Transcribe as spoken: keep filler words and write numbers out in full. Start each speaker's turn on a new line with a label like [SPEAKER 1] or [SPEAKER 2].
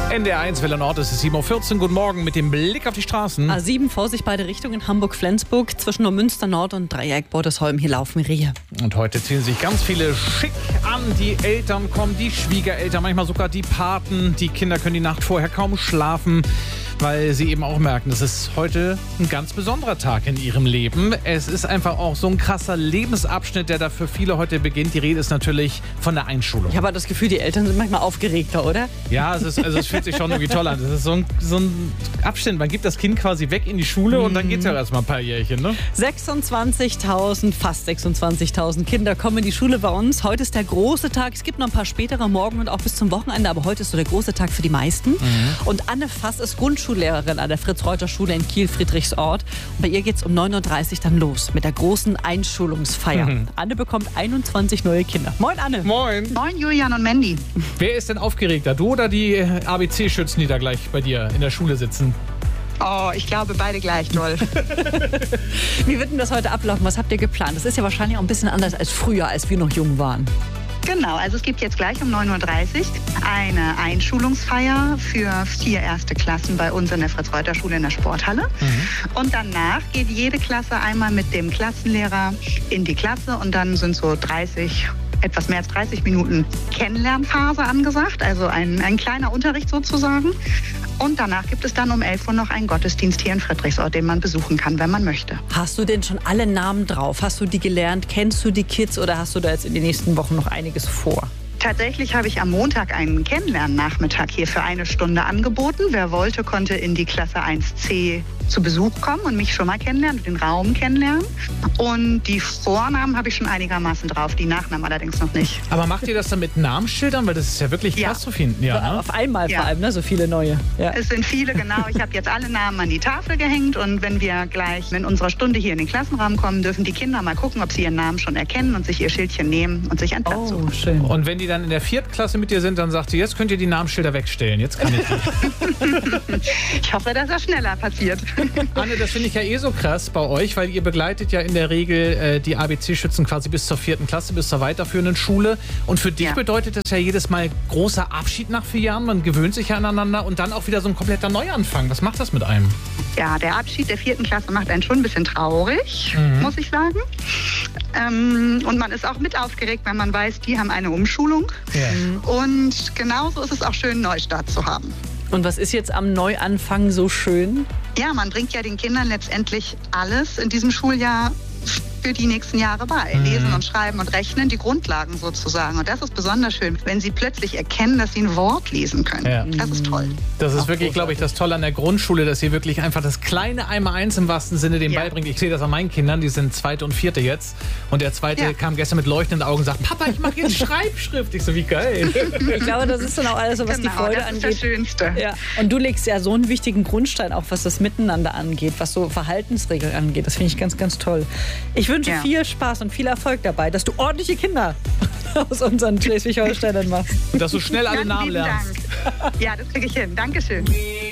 [SPEAKER 1] N D R eins Welle Nord, es ist sieben Uhr vierzehn. Guten Morgen mit dem Blick auf die Straßen.
[SPEAKER 2] A sieben, Vorsicht beide Richtungen, Hamburg-Flensburg, zwischen Neumünster Nord und Dreieck Bordesholm. Hier laufen Rehe.
[SPEAKER 1] Und heute ziehen sich ganz viele schick an. Die Eltern kommen, die Schwiegereltern, manchmal sogar die Paten. Die Kinder können die Nacht vorher kaum schlafen, weil sie eben auch merken, das ist heute ein ganz besonderer Tag in ihrem Leben. Es ist einfach auch so ein krasser Lebensabschnitt, der da für viele heute beginnt. Die Rede ist natürlich von der Einschulung.
[SPEAKER 2] Ich habe das Gefühl, die Eltern sind manchmal aufgeregter, oder?
[SPEAKER 1] Ja, es, ist, also es fühlt sich schon irgendwie toll an. Das ist so ein, so ein Abschnitt. Man gibt das Kind quasi weg in die Schule und dann geht es ja erstmal ein paar Jährchen, ne?
[SPEAKER 2] sechsundzwanzigtausend, fast sechsundzwanzigtausend Kinder kommen in die Schule bei uns. Heute ist der große Tag. Es gibt noch ein paar spätere morgen und auch bis zum Wochenende, aber heute ist so der große Tag für die meisten. Mhm. Und Anne Fass ist Grundschullehrerin an der Fritz-Reuter-Schule in Kiel-Friedrichsort. Und bei ihr geht es um neun Uhr dreißig dann los mit der großen Einschulungsfeier. Mhm. Anne bekommt einundzwanzig neue Kinder. Moin, Anne.
[SPEAKER 1] Moin.
[SPEAKER 3] Moin, Julian und Mandy.
[SPEAKER 1] Wer ist denn aufgeregter? Du oder die A B C-Schützen, die da gleich bei dir in der Schule sitzen?
[SPEAKER 3] Oh, ich glaube beide gleich doll.
[SPEAKER 2] Wie wird denn das heute ablaufen? Was habt ihr geplant? Das ist ja wahrscheinlich auch ein bisschen anders als früher, als wir noch jung waren.
[SPEAKER 3] Genau, also es gibt jetzt gleich um neun Uhr dreißig eine Einschulungsfeier für vier erste Klassen bei uns in der Fritz-Reuter-Schule in der Sporthalle. Mhm. Und danach geht jede Klasse einmal mit dem Klassenlehrer in die Klasse und dann sind so dreißig etwas mehr als dreißig Minuten Kennenlernphase angesagt, also ein, ein kleiner Unterricht sozusagen. Und danach gibt es dann um elf Uhr noch einen Gottesdienst hier in Friedrichsort, den man besuchen kann, wenn man möchte.
[SPEAKER 2] Hast du denn schon alle Namen drauf? Hast du die gelernt? Kennst du die Kids oder hast du da jetzt in den nächsten Wochen noch einiges vor?
[SPEAKER 3] Tatsächlich habe ich am Montag einen Kennenlernnachmittag hier für eine Stunde angeboten. Wer wollte, konnte in die Klasse eins C zu Besuch kommen und mich schon mal kennenlernen, den Raum kennenlernen. Und die Vornamen habe ich schon einigermaßen drauf, die Nachnamen allerdings noch nicht.
[SPEAKER 1] Aber macht ihr das dann mit Namensschildern? Weil das ist ja wirklich krass
[SPEAKER 3] ja.
[SPEAKER 1] zu finden. Ja, ne?
[SPEAKER 2] Auf einmal
[SPEAKER 3] ja.
[SPEAKER 2] vor allem, ne? So viele neue. Ja.
[SPEAKER 3] Es sind viele, genau. Ich habe jetzt alle Namen an die Tafel gehängt. Und wenn wir gleich in unserer Stunde hier in den Klassenraum kommen, dürfen die Kinder mal gucken, ob sie ihren Namen schon erkennen und sich ihr Schildchen nehmen und sich einen Platz
[SPEAKER 2] oh,
[SPEAKER 3] suchen.
[SPEAKER 2] Schön.
[SPEAKER 1] Und wenn die dann in der vierten Klasse mit dir sind, dann sagt sie, jetzt könnt ihr die Namensschilder wegstellen. Jetzt kann ich nicht.
[SPEAKER 3] Ich hoffe, dass das schneller passiert.
[SPEAKER 1] Anne, das finde ich ja eh so krass bei euch, weil ihr begleitet ja in der Regel äh, die A B C-Schützen quasi bis zur vierten Klasse, bis zur weiterführenden Schule. Und für dich
[SPEAKER 3] ja.
[SPEAKER 1] bedeutet das ja jedes Mal großer Abschied nach vier Jahren. Man gewöhnt sich ja aneinander und dann auch wieder so ein kompletter Neuanfang. Was macht das mit einem?
[SPEAKER 3] Ja, der Abschied der vierten Klasse macht einen schon ein bisschen traurig, mhm. muss ich sagen. Ähm, und man ist auch mit aufgeregt, wenn man weiß, die haben eine Umschulung. Ja. Und genauso ist es auch schön, einen Neustart zu haben.
[SPEAKER 2] Und was ist jetzt am Neuanfang so schön?
[SPEAKER 3] Ja, man bringt ja den Kindern letztendlich alles in diesem Schuljahr für die nächsten Jahre bei. Mhm. Lesen und Schreiben und Rechnen, die Grundlagen sozusagen. Und das ist besonders schön, wenn sie plötzlich erkennen, dass sie ein Wort lesen können. Ja. Das ist toll.
[SPEAKER 1] Das ist Auch wirklich, glaube ich, das Tolle an der Grundschule, dass ihr wirklich einfach das kleine Einmaleins im wahrsten Sinne dem ja. beibringt. Ich sehe das an meinen Kindern, die sind zweite und vierte jetzt. Und der zweite ja. kam gestern mit leuchtenden Augen und sagt, Papa, ich mache jetzt Schreibschrift. Ich so, wie geil.
[SPEAKER 2] Ich glaube, das ist dann auch alles so, was
[SPEAKER 3] genau,
[SPEAKER 2] die Freude
[SPEAKER 3] das
[SPEAKER 2] angeht.
[SPEAKER 3] Das ist das Schönste.
[SPEAKER 2] Ja. Und du legst ja so einen wichtigen Grundstein, auch was das Miteinander angeht, was so Verhaltensregeln angeht. Das finde ich ganz, ganz toll. Ich wünsche ja. viel Spaß und viel Erfolg dabei, dass du ordentliche Kinder aus unseren Schleswig-Holsteinern machst.
[SPEAKER 1] Und dass du schnell alle Namen lernst.
[SPEAKER 3] Dank. Ja, das kriege ich hin. Dankeschön.